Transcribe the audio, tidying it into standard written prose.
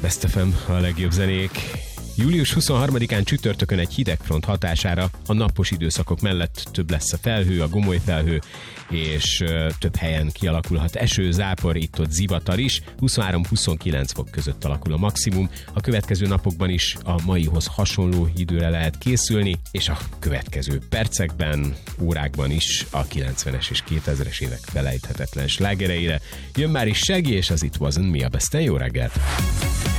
Best FM, a legjobb zenék. Július 23-án csütörtökön egy hidegfront hatására a napos időszakok mellett több lesz a felhő, a gomoly felhő, és több helyen kialakulhat eső, zápor, itt-ott zivatar is. 23-29 fok között alakul a maximum. A következő napokban is a maihoz hasonló időre lehet készülni, és a következő percekben, órákban is a 90-es és 2000-es évek felejthetetlen slágereire. Jön már is Shaggy, és az It Wasn't Me. A Besten, jó reggelt!